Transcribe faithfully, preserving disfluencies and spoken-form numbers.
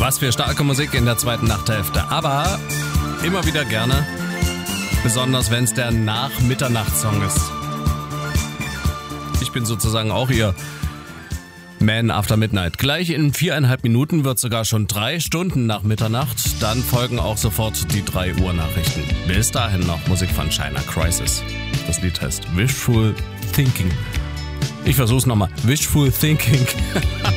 Was für starke Musik in der zweiten Nachthälfte. Aber immer wieder gerne. Besonders wenn es der Nach-Mitternacht-Song ist. Ich bin sozusagen auch Ihr Man After Midnight. Gleich in viereinhalb Minuten wird sogar schon drei Stunden nach Mitternacht. Dann folgen auch sofort die drei Uhr Nachrichten. Bis dahin noch Musik von China Crisis. Das Lied heißt Wishful Thinking. Ich versuch's nochmal. Wishful Thinking.